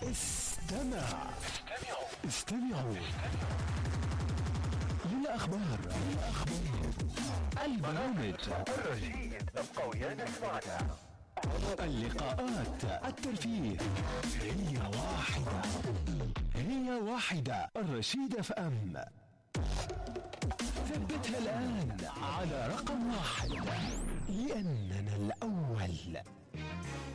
استمعوا للأخبار البرامج الرشيد القوية نسمعنا اللقاءات الترفيه هي واحدة الرشيد اف ام. ثبتها الآن على رقم 1 لأننا الأول.